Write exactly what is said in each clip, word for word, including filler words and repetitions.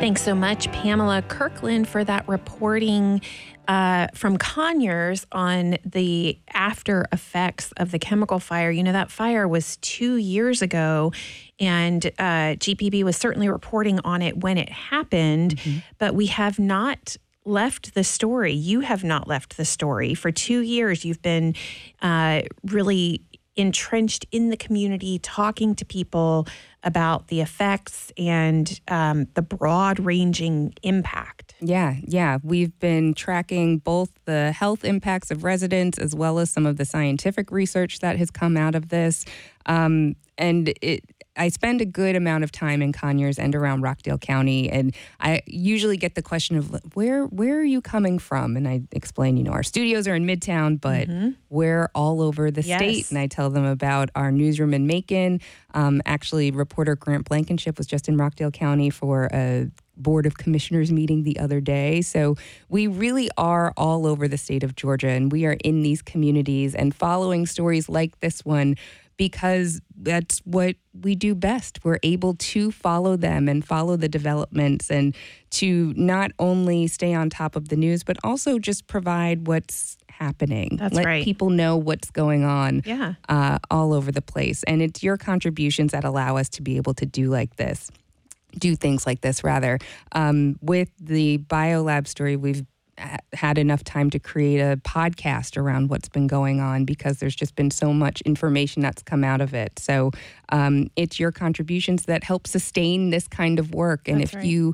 Thanks so much, Pamela Kirkland, for that reporting uh, from Conyers on the after effects of the chemical fire. You know, that fire was two years ago, and uh, G P B was certainly reporting on it when it happened, mm-hmm. but we have not left the story. You have not left the story. For two years, you've been uh, really entrenched in the community, talking to people about the effects and um, the broad-ranging impact. Yeah, yeah. We've been tracking both the health impacts of residents as well as some of the scientific research that has come out of this. Um, and it I spend a good amount of time in Conyers and around Rockdale County, and I usually get the question of where where are you coming from? And I explain, you know, our studios are in Midtown, but mm-hmm. we're all over the yes. state. And I tell them about our newsroom in Macon. Um, actually, reporter Grant Blankenship was just in Rockdale County for a Board of Commissioners meeting the other day. So we really are all over the state of Georgia, and we are in these communities and following stories like this one, because that's what we do best. We're able to follow them and follow the developments and to not only stay on top of the news, but also just provide what's happening. That's Let right. people know what's going on yeah. uh, all over the place. And it's your contributions that allow us to be able to do like this, do things like this, rather. Um, with the BioLab story, we've had enough time to create a podcast around what's been going on because there's just been so much information that's come out of it. So um, it's your contributions that help sustain this kind of work. And That's if right. you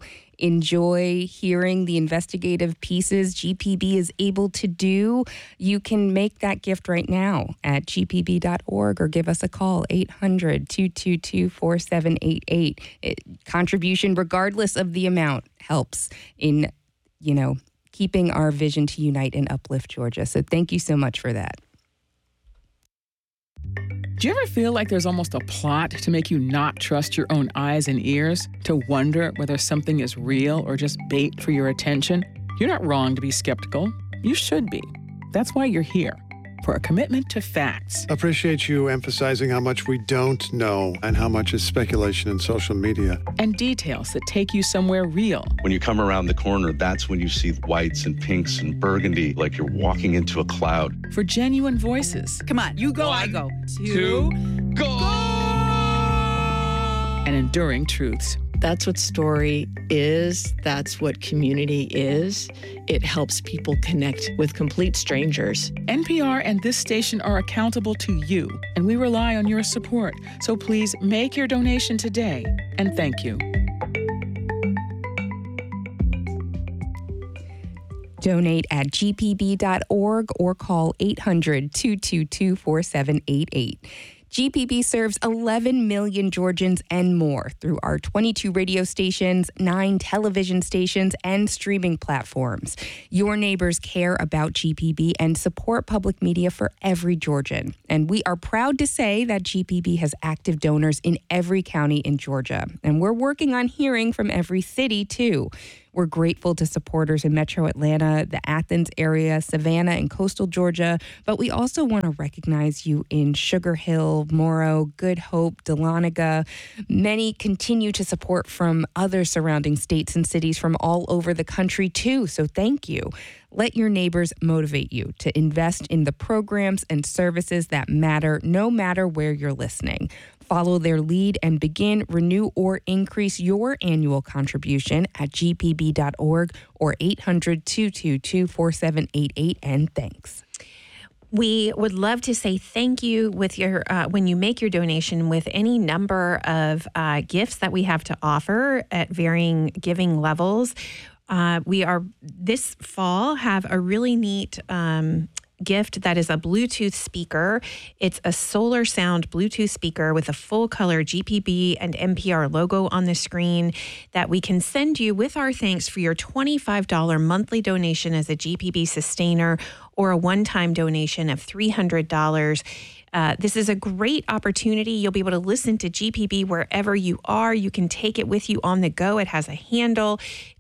enjoy hearing the investigative pieces G P B is able to do, you can make that gift right now at G P B dot org or give us a call, eight hundred, two two two, four seven eight eight. It, contribution, regardless of the amount, helps in, you know, keeping our vision to unite and uplift Georgia. So thank you so much for that. Do you ever feel like there's almost a plot to make you not trust your own eyes and ears, to wonder whether something is real or just bait for your attention? You're not wrong to be skeptical. You should be. That's why you're here, for a commitment to facts. Appreciate you emphasizing how much we don't know and how much is speculation in social media. And details that take you somewhere real. When you come around the corner, that's when you see whites and pinks and burgundy, like you're walking into a cloud. For genuine voices. Come on, you go, One, I go. Two, go! And enduring truths. That's what story is. That's what community is. It helps people connect with complete strangers. N P R and this station are accountable to you, and we rely on your support. So please make your donation today, and thank you. Donate at G P B dot org or call eight hundred, two two two, four seven eight eight. G P B serves eleven million Georgians and more through our twenty-two radio stations, nine television stations, and streaming platforms. Your neighbors care about G P B and support public media for every Georgian. And we are proud to say that G P B has active donors in every county in Georgia. And we're working on hearing from every city, too. We're grateful to supporters in Metro Atlanta, the Athens area, Savannah, and coastal Georgia, but we also want to recognize you in Sugar Hill, Morrow, Good Hope, Dahlonega. Many continue to support from other surrounding states and cities from all over the country, too, so thank you. Let your neighbors motivate you to invest in the programs and services that matter, no matter where you're listening. Follow their lead and begin, renew, or increase your annual contribution at G P B dot org or eight hundred, two two two, four seven eight eight, and thanks. We would love to say thank you with your uh, when you make your donation with any number of uh, gifts that we have to offer at varying giving levels. Uh, we are this fall have a really neat um, gift that is a Bluetooth speaker. It's a Solar Sound Bluetooth speaker with a full color G P B and N P R logo on the screen that we can send you with our thanks for your twenty-five dollars monthly donation as a G P B sustainer or a one-time donation of three hundred dollars. Uh, this is a great opportunity. You'll be able to listen to G P B wherever you are. You can take it with you on the go. It has a handle. It's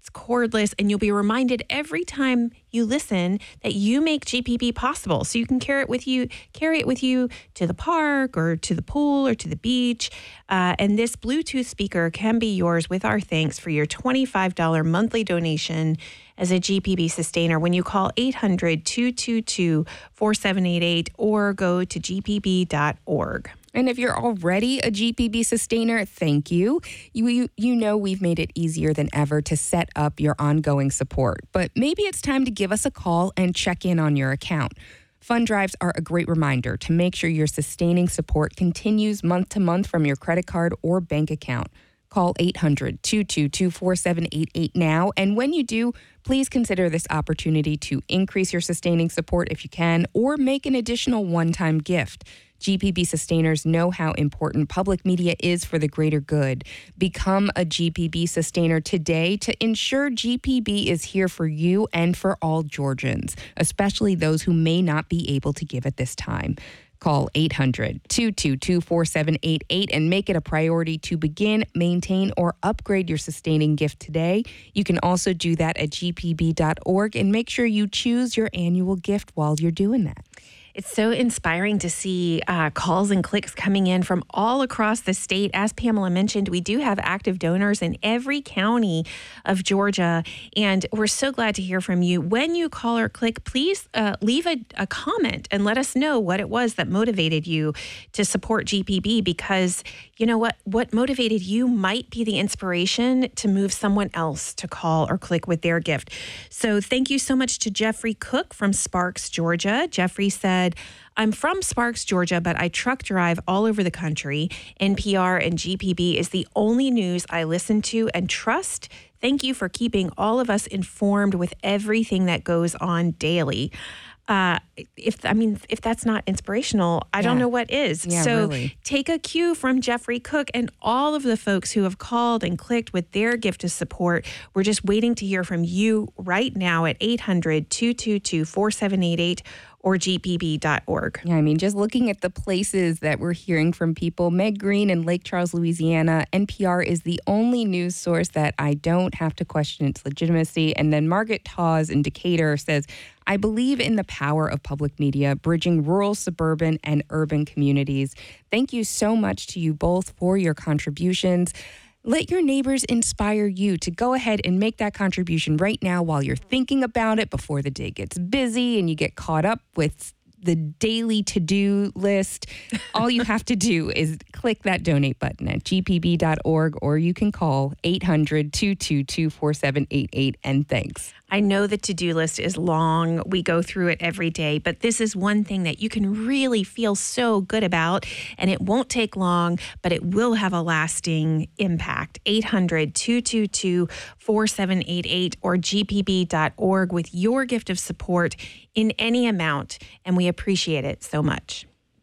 It's cordless, and you'll be reminded every time you listen that you make G P B possible. So you can carry it with you, carry it with you to the park or to the pool or to the beach. Uh, and this Bluetooth speaker can be yours with our thanks for your twenty-five dollars monthly donation as a G P B sustainer when you call eight hundred, two two two, four seven eight eight or go to G P B dot org. And if you're already a G P B sustainer, thank you. You, you. you know we've made it easier than ever to set up your ongoing support. But maybe it's time to give us a call and check in on your account. Fund drives are a great reminder to make sure your sustaining support continues month to month from your credit card or bank account. Call eight hundred, two two two, four seven eight eight now. And when you do, please consider this opportunity to increase your sustaining support if you can, or make an additional one-time gift. G P B sustainers know how important public media is for the greater good. Become a G P B sustainer today to ensure G P B is here for you and for all Georgians, especially those who may not be able to give at this time. Call eight hundred, two two two, four seven eight eight and make it a priority to begin, maintain, or upgrade your sustaining gift today. You can also do that at G P B dot org and make sure you choose your annual gift while you're doing that. It's so inspiring to see uh, calls and clicks coming in from all across the state. As Pamela mentioned, we do have active donors in every county of Georgia, and we're so glad to hear from you. When you call or click, please uh, leave a, a comment and let us know what it was that motivated you to support G P B, because you know what? What motivated you might be the inspiration to move someone else to call or click with their gift. So thank you so much to Jeffrey Cook from Sparks, Georgia. Jeffrey said, I'm from Sparks, Georgia, but I truck drive all over the country. N P R and G P B is the only news I listen to and trust. Thank you for keeping all of us informed with everything that goes on daily. Uh, if I mean, if that's not inspirational, I yeah. don't know what is. Yeah, so really. Take a cue from Jeffrey Cook and all of the folks who have called and clicked with their gift of support. We're just waiting to hear from you right now at eight hundred, two two two, four seven eight eight or G P B dot org. Yeah, I mean, just looking at the places that we're hearing from people, Meg Green in Lake Charles, Louisiana, N P R is the only news source that I don't have to question its legitimacy. And then Margaret Tawes in Decatur says, I believe in the power of public media, bridging rural, suburban, and urban communities. Thank you so much to you both for your contributions. Let your neighbors inspire you to go ahead and make that contribution right now while you're thinking about it before the day gets busy and you get caught up with the daily to-do list. All you have to do is click that donate button at G P B dot org, or you can call eight hundred, two two two, four seven eight eight, and thanks. I know the to-do list is long. We go through it every day, but this is one thing that you can really feel so good about, and it won't take long, but it will have a lasting impact. eight hundred, two two two, four seven eight eight or G P B dot org with your gift of support in any amount, and we appreciate it so much.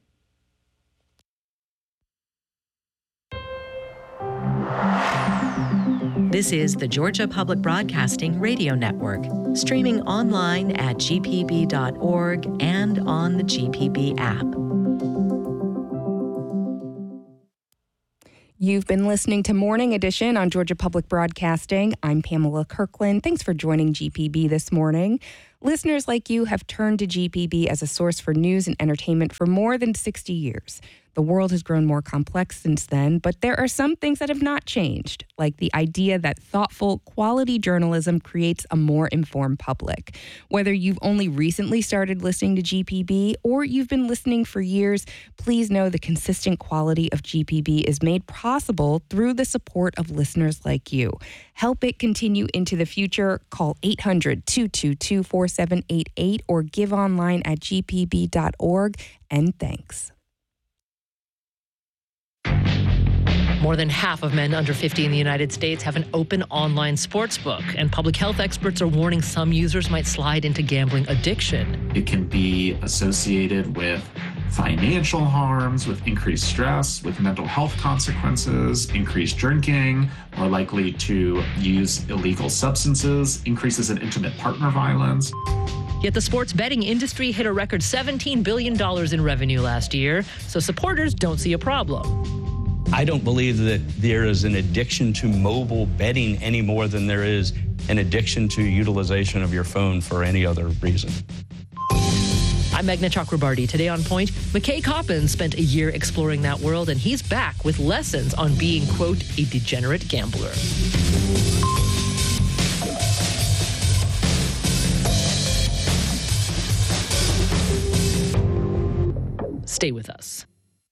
This is the Georgia Public Broadcasting Radio Network, streaming online at G P B dot org and on the G P B app. You've been listening to Morning Edition on Georgia Public Broadcasting. I'm Pamela Kirkland. Thanks for joining G P B this morning. Listeners like you have turned to G P B as a source for news and entertainment for more than sixty years. The world has grown more complex since then, but there are some things that have not changed, like the idea that thoughtful, quality journalism creates a more informed public. Whether you've only recently started listening to G P B or you've been listening for years, please know the consistent quality of G P B is made possible through the support of listeners like you. Help it continue into the future. Call eight hundred, two two two, four seven eight eight or give online at G P B dot org, and thanks. More than half of men under fifty in the United States have an open online sports book, and public health experts are warning some users might slide into gambling addiction. It can be associated with financial harms, with increased stress, with mental health consequences, increased drinking, more likely to use illegal substances, increases in intimate partner violence. Yet the sports betting industry hit a record seventeen billion dollars in revenue last year, so supporters don't see a problem. I don't believe that there is an addiction to mobile betting any more than there is an addiction to utilization of your phone for any other reason. I'm Meghna Chakrabarti. Today on Point, McKay Coppins spent a year exploring that world, and he's back with lessons on being, quote, a degenerate gambler. Stay with us.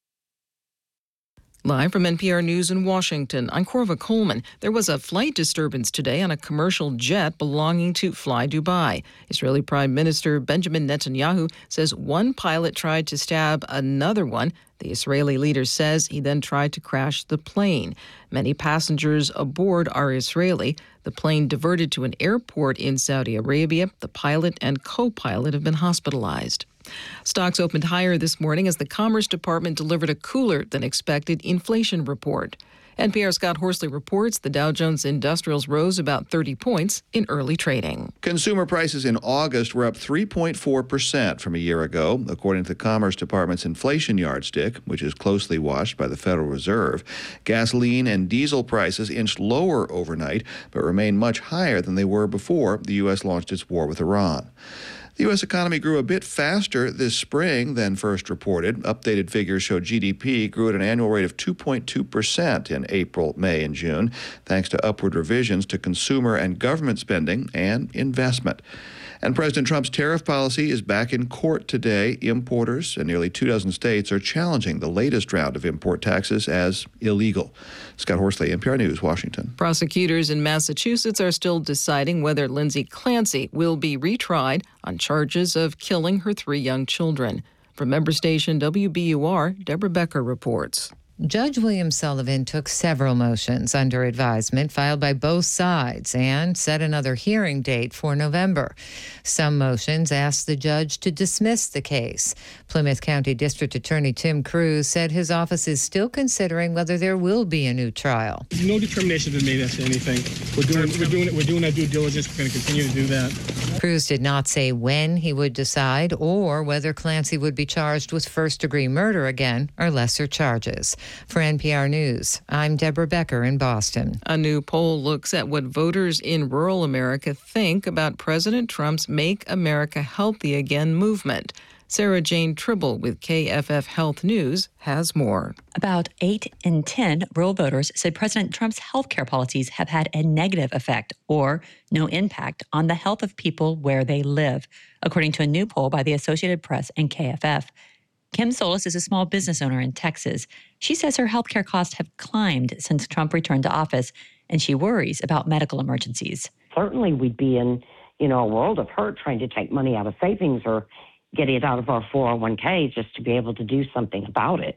Live from N P R News in Washington, I'm Corva Coleman. There was a flight disturbance today on a commercial jet belonging to Fly Dubai. Israeli Prime Minister Benjamin Netanyahu says one pilot tried to stab another one. The Israeli leader says he then tried to crash the plane. Many passengers aboard are Israeli. The plane diverted to an airport in Saudi Arabia. The pilot and co-pilot have been hospitalized. Stocks opened higher this morning as the Commerce Department delivered a cooler than expected inflation report. N P R's Scott Horsley reports the Dow Jones Industrials rose about thirty points in early trading. Consumer prices in August were up three point four percent from a year ago, according to the Commerce Department's inflation yardstick, which is closely watched by the Federal Reserve. Gasoline and diesel prices inched lower overnight, but remain much higher than they were before the U S launched its war with Iran. The U S economy grew a bit faster this spring than first reported. Updated figures show G D P grew at an annual rate of two point two percent in April, May, and June, thanks to upward revisions to consumer and government spending and investment. And President Trump's tariff policy is back in court today. Importers in nearly two dozen states are challenging the latest round of import taxes as illegal. Scott Horsley, N P R News, Washington. Prosecutors in Massachusetts are still deciding whether Lindsay Clancy will be retried on charges of killing her three young children. From member station W B U R, Deborah Becker reports. Judge William Sullivan took several motions under advisement filed by both sides and set another hearing date for November. Some motions asked the judge to dismiss the case. Plymouth County District Attorney Tim Cruz said his office is still considering whether there will be a new trial. No determination has been made as to anything. We're doing, we're doing it. We're doing our due diligence. We're going to continue to do that. Cruz did not say when he would decide or whether Clancy would be charged with first-degree murder again or lesser charges. For N P R News, I'm Deborah Becker in Boston. A new poll looks at what voters in rural America think about President Trump's Make America Healthy Again movement. Sarah Jane Tribble with K F F Health News has more. About eight in ten rural voters said President Trump's health care policies have had a negative effect or no impact on the health of people where they live, according to a new poll by the Associated Press and K F F. Kim Solis is a small business owner in Texas. She says her health care costs have climbed since Trump returned to office, and she worries about medical emergencies. Certainly we'd be in, you know, a world of hurt trying to take money out of savings or getting it out of our four oh one k just to be able to do something about it.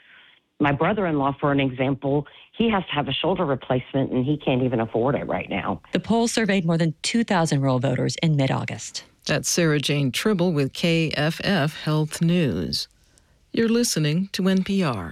My brother-in-law, for an example, he has to have a shoulder replacement, and he can't even afford it right now. The poll surveyed more than two thousand rural voters in mid-August. That's Sarah Jane Tribble with K F F Health News. You're listening to N P R.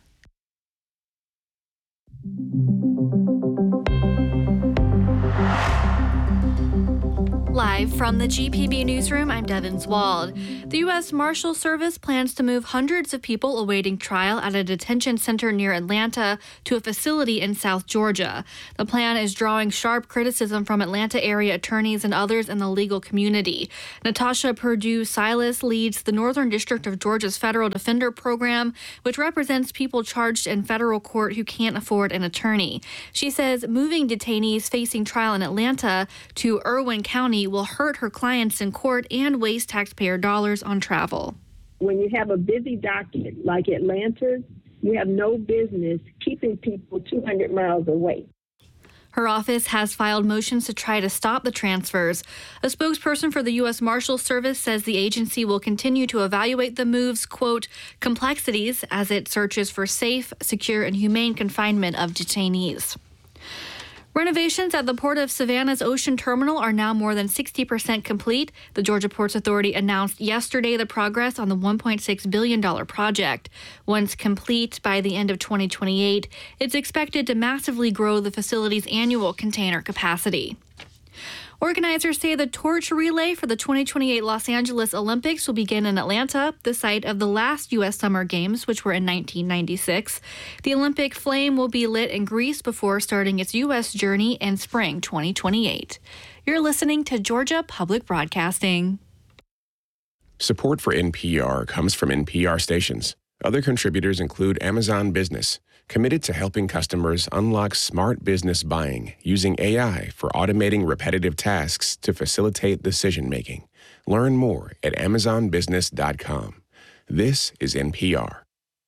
Live from the G P B newsroom, I'm Devin Swald. The U S Marshal Service plans to move hundreds of people awaiting trial at a detention center near Atlanta to a facility in South Georgia. The plan is drawing sharp criticism from Atlanta area attorneys and others in the legal community. Natasha Purdue Silas leads the Northern District of Georgia's Federal Defender Program, which represents people charged in federal court who can't afford an attorney. She says moving detainees facing trial in Atlanta to Irwin County will hurt her clients in court and waste taxpayer dollars on travel. When you have a busy docket like Atlanta, you have no business keeping people two hundred miles away. Her office has filed motions to try to stop the transfers. A spokesperson for the U S Marshal Service says the agency will continue to evaluate the move's, quote, complexities as it searches for safe, secure, and humane confinement of detainees. Renovations at the Port of Savannah's Ocean Terminal are now more than sixty percent complete. The Georgia Ports Authority announced yesterday the progress on the one point six billion dollars project. Once complete by the end of twenty twenty-eight, it's expected to massively grow the facility's annual container capacity. Organizers say the torch relay for the twenty twenty-eight Los Angeles Olympics will begin in Atlanta, the site of the last U S Summer Games, which were in nineteen ninety-six. The Olympic flame will be lit in Greece before starting its U S journey in spring twenty twenty-eight. You're listening to Georgia Public Broadcasting. Support for N P R comes from N P R stations. Other contributors include Amazon Business, committed to helping customers unlock smart business buying using A I for automating repetitive tasks to facilitate decision-making. Learn more at amazon business dot com. This is N P R.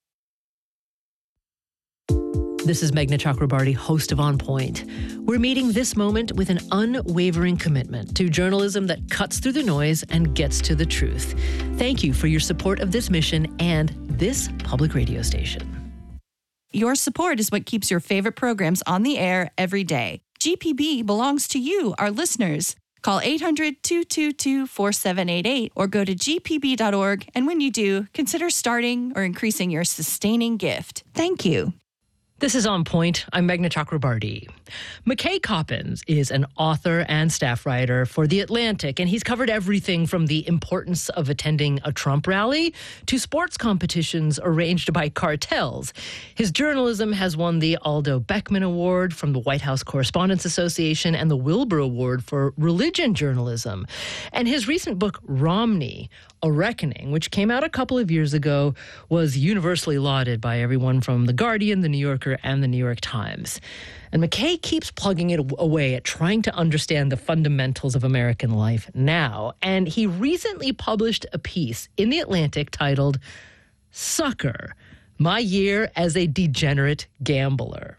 This is Meghna Chakrabarty, host of On Point. We're meeting this moment with an unwavering commitment to journalism that cuts through the noise and gets to the truth. Thank you for your support of this mission and this public radio station. Your support is what keeps your favorite programs on the air every day. G P B belongs to you, our listeners. Call eight hundred, two two two, four seven eight eight or go to g p b dot org. And when you do, consider starting or increasing your sustaining gift. Thank you. This is On Point. I'm Meghna Chakrabarty. McKay Coppins is an author and staff writer for The Atlantic, and he's covered everything from the importance of attending a Trump rally to sports competitions arranged by cartels. His journalism has won the Aldo Beckman Award from the White House Correspondents Association and the Wilbur Award for religion journalism. And his recent book, Romney, A Reckoning, which came out a couple of years ago, was universally lauded by everyone from The Guardian, The New Yorker, and The New York Times. And McKay keeps plugging it away at trying to understand the fundamentals of American life now. And he recently published a piece in The Atlantic titled, Sucker, My Year as a Degenerate Gambler.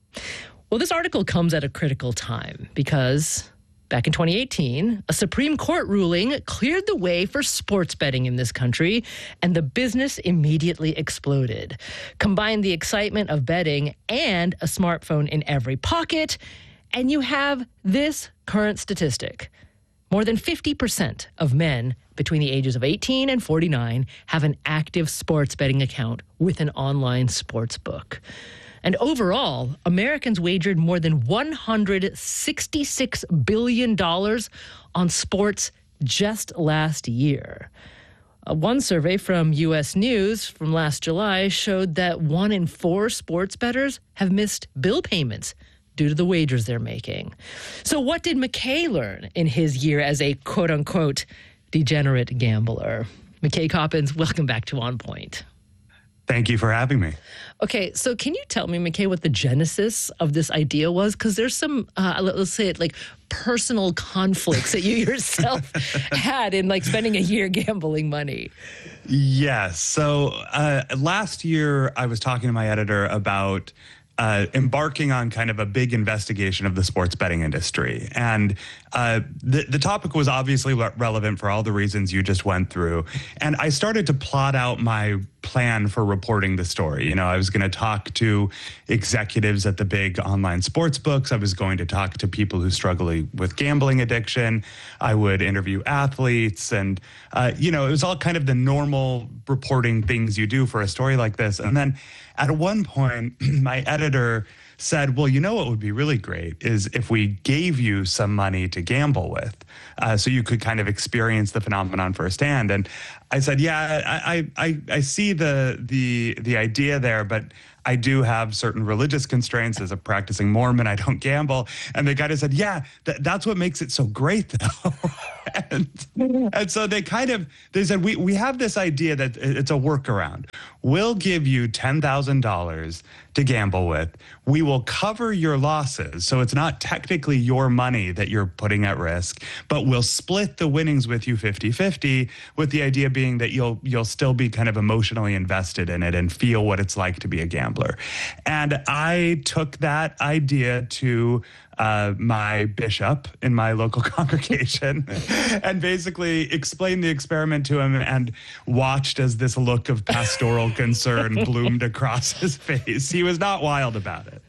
Well, this article comes at a critical time because back in twenty eighteen, a Supreme Court ruling cleared the way for sports betting in this country, and the business immediately exploded. Combine the excitement of betting and a smartphone in every pocket, and you have this current statistic. More than fifty percent of men between the ages of eighteen and forty-nine have an active sports betting account with an online sports book. And overall, Americans wagered more than one hundred sixty-six billion dollars on sports just last year. Uh, one survey from U S News from last July showed that one in four sports bettors have missed bill payments due to the wagers they're making. So what did McKay learn in his year as a quote-unquote degenerate gambler? McKay Coppins, welcome back to On Point. Thank you for having me. Okay, so can you tell me, McKay, what the genesis of this idea was? Because there's some, uh, let's say it, like personal conflicts that you yourself had in like spending a year gambling money. Yes. So uh, last year, I was talking to my editor about Uh, embarking on kind of a big investigation of the sports betting industry. And uh, the, the topic was obviously relevant for all the reasons you just went through. And I started to plot out my plan for reporting the story. You know, I was going to talk to executives at the big online sports books. I was going to talk to people who struggle with gambling addiction. I would interview athletes. And, uh, you know, it was all kind of the normal reporting things you do for a story like this. And then at one point, my editor said, well, you know what would be really great is if we gave you some money to gamble with uh, so you could kind of experience the phenomenon firsthand. And I said, yeah, I I, I see the, the, the idea there, but I do have certain religious constraints. As a practicing Mormon, I don't gamble. And the guy just said, yeah, th- that's what makes it so great, though. and, and so they kind of, they said, we, we have this idea that it's a workaround. We'll give you ten thousand dollars to gamble with. We will cover your losses. So it's not technically your money that you're putting at risk, but we'll split the winnings with you fifty-fifty, with the idea being that you'll you'll still be kind of emotionally invested in it and feel what it's like to be a gambler. And I took that idea to uh, my bishop in my local congregation and basically explained the experiment to him and watched as this look of pastoral concern bloomed across his face. He was not wild about it.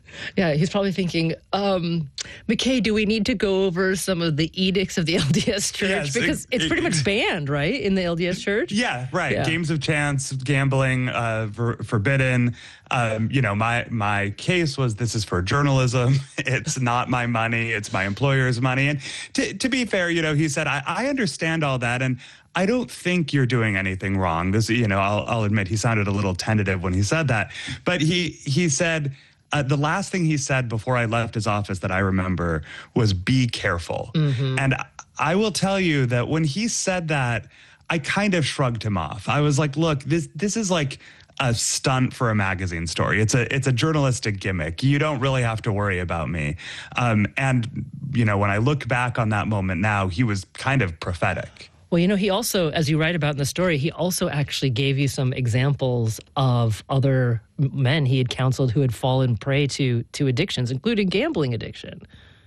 Yeah, he's probably thinking, um, McKay, do we need to go over some of the edicts of the L D S Church? Yes, because it, it's pretty it, much banned, right, in the L D S Church? Yeah, right. Yeah. Games of chance, gambling, uh, for, forbidden. Um, you know, my my case was this is for journalism. It's not my money. It's my employer's money. And to, to be fair, you know, he said, I, I understand all that. And I don't think you're doing anything wrong. This, you know, I'll, I'll admit he sounded a little tentative when he said that. But he he said, uh, the last thing he said before I left his office that I remember was be careful. Mm-hmm. And I will tell you that when he said that, I kind of shrugged him off. I was like, look, this this is like a stunt for a magazine story. It's a it's a journalistic gimmick. You don't really have to worry about me. Um, and, you know, when I look back on that moment now, he was kind of prophetic. Well, you know, he also, as you write about in the story, he also actually gave you some examples of other men he had counseled who had fallen prey to to addictions, including gambling addiction.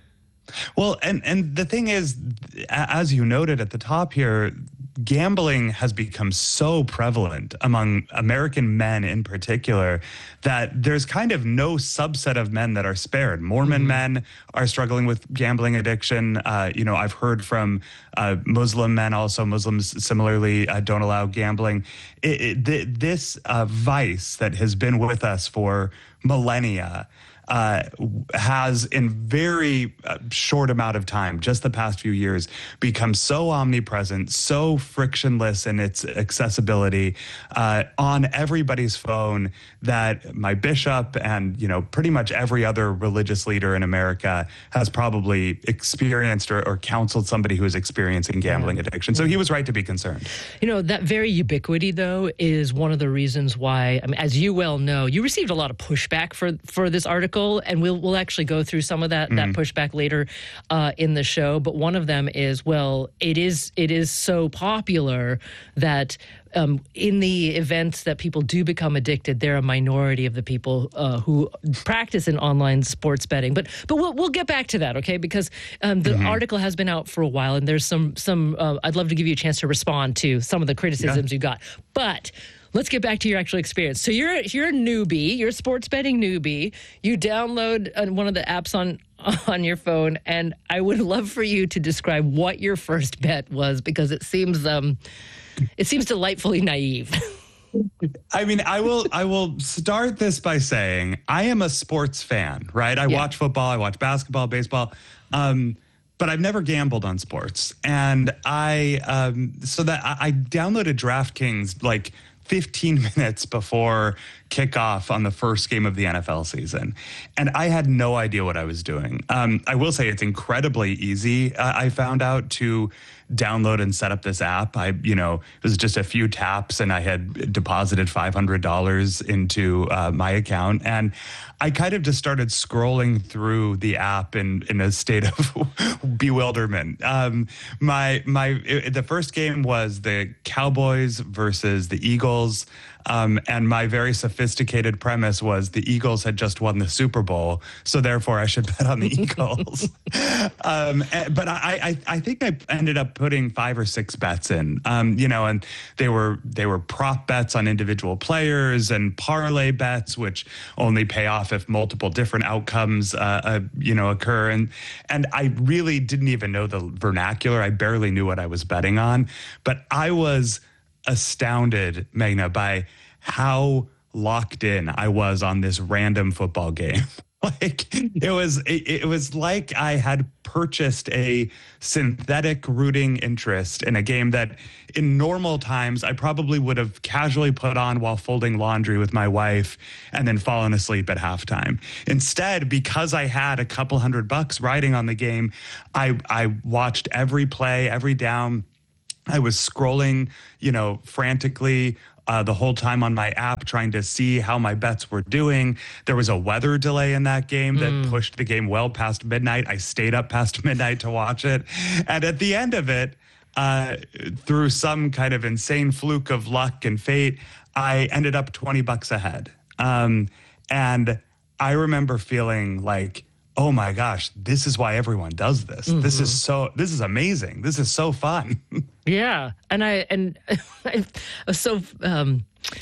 Well, and, and the thing is, as you noted at the top here, gambling has become so prevalent among American men in particular that there's kind of no subset of men that are spared. Mormon mm-hmm. men are struggling with gambling addiction. Uh, you know, I've heard from uh, Muslim men also. Muslims similarly uh, don't allow gambling. It, it, th- this uh, vice that has been with us for millennia Uh, has in very uh, short amount of time, just the past few years, become so omnipresent, so frictionless in its accessibility uh, on everybody's phone that my bishop and, you know, pretty much every other religious leader in America has probably experienced or, or counseled somebody who is experiencing gambling yeah. addiction. So he was right to be concerned. You know, that very ubiquity, though, is one of the reasons why, I mean, as you well know, you received a lot of pushback for, for this article. And we'll we'll actually go through some of that mm-hmm. that pushback later uh, in the show. But one of them is, well, it is it is so popular that um, in the events that people do become addicted, they're a minority of the people uh, who practice in online sports betting. But but we'll we'll get back to that, okay? Because um, the mm-hmm. article has been out for a while, and there's some some. Uh, I'd love to give you a chance to respond to some of the criticisms yeah. you got, but. Let's get back to your actual experience. So you're you're a newbie, you're a sports betting newbie. You download uh, one of the apps on on your phone, and I would love for you to describe what your first bet was, because it seems um it seems delightfully naive. I mean, I will I will start this by saying I am a sports fan, right? I yeah. watch football, I watch basketball, baseball. Um, But I've never gambled on sports, and I um, so that I, I downloaded DraftKings like fifteen minutes before kickoff on the first game of the N F L season, and I had no idea what I was doing. Um, I will say it's incredibly easy. Uh, I found out to download and set up this app. I, you know, it was just a few taps, and I had deposited five hundred dollars into uh, my account, and I kind of just started scrolling through the app in, in a state of bewilderment. Um, my my it, the first game was the Cowboys versus the Eagles. Um, and my very sophisticated premise was the Eagles had just won the Super Bowl, so therefore I should bet on the Eagles. um, but I, I, I think I ended up putting five or six bets in, um, you know, and they were they were prop bets on individual players and parlay bets, which only pay off if multiple different outcomes, uh, uh, you know, occur. And and I really didn't even know the vernacular. I barely knew what I was betting on, but I was astounded, Meghna, by how locked in I was on this random football game. Like it was, it, it was like I had purchased a synthetic rooting interest in a game that in normal times I probably would have casually put on while folding laundry with my wife and then fallen asleep at halftime. Instead, because I had a couple hundred bucks riding on the game, I, I watched every play, every down. I was scrolling, you know, frantically uh, the whole time on my app trying to see how my bets were doing. There was a weather delay in that game that mm. pushed the game well past midnight. I stayed up past midnight to watch it. And at the end of it, uh, through some kind of insane fluke of luck and fate, I ended up twenty bucks ahead. Um, and I remember feeling like, oh my gosh, this is why everyone does this. Mm-hmm. This is so, this is amazing. This is so fun. Yeah. And I, and I was so, um,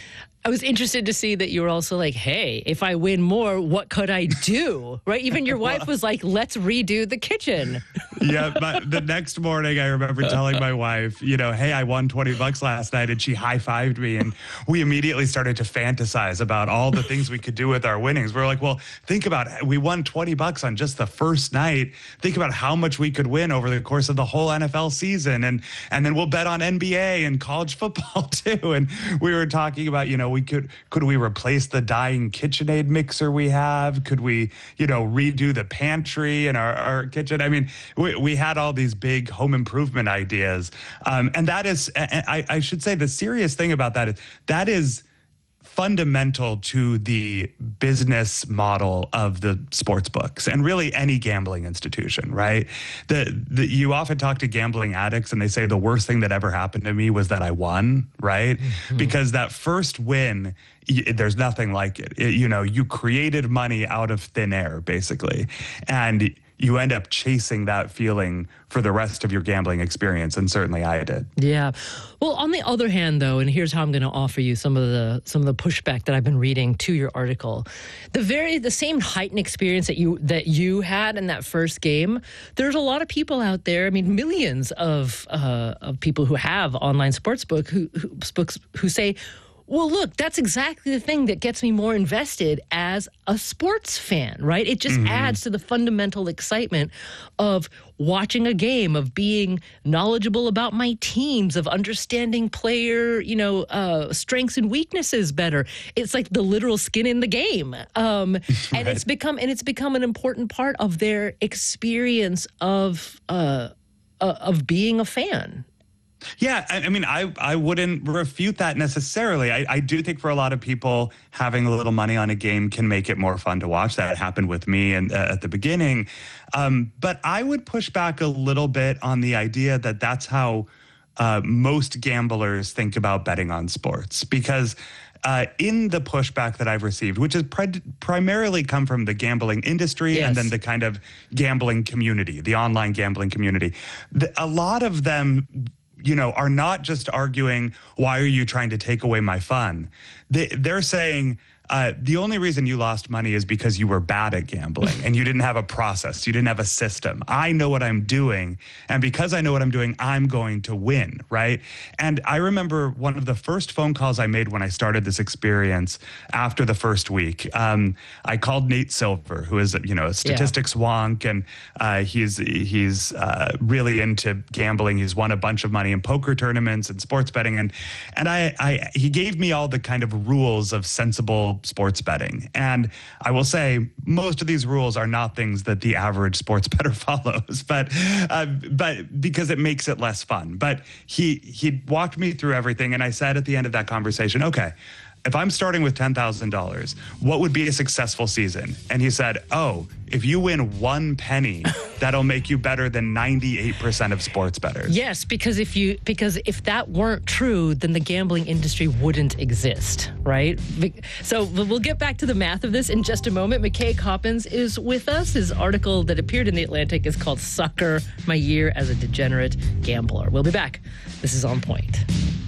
I was interested to see that you were also like, hey, if I win more, what could I do? Right? Even your wife was like, let's redo the kitchen. Yeah, but the next morning I remember telling my wife, you know, hey, I won twenty bucks last night, and she high-fived me, and we immediately started to fantasize about all the things we could do with our winnings. We were like, well, think about it. We won twenty bucks on just the first night. Think about how much we could win over the course of the whole N F L season, and and then we'll bet on N B A and college football too. And we were talking about, you know, we could could we replace the dying KitchenAid mixer we have? Could we, you know, redo the pantry in our, our kitchen? I mean, we, we had all these big home improvement ideas. Um, and that is, I, I should say, the serious thing about that is that is fundamental to the business model of the sports books and really any gambling institution, right? The, the you often talk to gambling addicts and they say the worst thing that ever happened to me was that I won, right? Mm-hmm. Because that first win, there's nothing like it. it. You know, you created money out of thin air, basically. And you end up chasing that feeling for the rest of your gambling experience, and certainly I did. Yeah. Well, on the other hand, though, and here's how I'm going to offer you some of the some of the pushback that I've been reading to your article. The very the same heightened experience that you that you had in that first game. There's a lot of people out there. I mean, millions of uh, of people who have online sportsbook who who, books, who say, well, look, that's exactly the thing that gets me more invested as a sports fan, right? It just mm-hmm. adds to the fundamental excitement of watching a game, of being knowledgeable about my teams, of understanding player, you know, uh, strengths and weaknesses better. It's like the literal skin in the game. Um, right. And it's become and it's become an important part of their experience of uh, uh, of being a fan. Yeah, I, I mean, I, I wouldn't refute that necessarily. I, I do think for a lot of people, having a little money on a game can make it more fun to watch. That happened with me and uh, at the beginning. Um, but I would push back a little bit on the idea that that's how uh, most gamblers think about betting on sports. Because uh, in the pushback that I've received, which has pri- primarily come from the gambling industry yes. and then the kind of gambling community, the online gambling community, the, a lot of them you know, are not just arguing, why are you trying to take away my fun? They, they're saying, uh, the only reason you lost money is because you were bad at gambling and you didn't have a process. You didn't have a system. I know what I'm doing. And because I know what I'm doing, I'm going to win, right? And I remember one of the first phone calls I made when I started this experience after the first week. Um, I called Nate Silver, who is, you know, a statistics yeah. wonk, and uh, he's he's uh, really into gambling. He's won a bunch of money in poker tournaments and sports betting. And and I, I he gave me all the kind of rules of sensible sports betting. And I will say most of these rules are not things that the average sports bettor follows, but uh, but because it makes it less fun. But he he walked me through everything, and I said at the end of that conversation, okay, if I'm starting with ten thousand dollars, what would be a successful season? And he said, oh, if you win one penny, that'll make you better than ninety-eight percent of sports bettors. Yes, because if you because if that weren't true, then the gambling industry wouldn't exist, right? So we'll get back to the math of this in just a moment. McKay Coppins is with us. His article that appeared in The Atlantic is called Sucker, My Year as a Degenerate Gambler. We'll be back. This is On Point.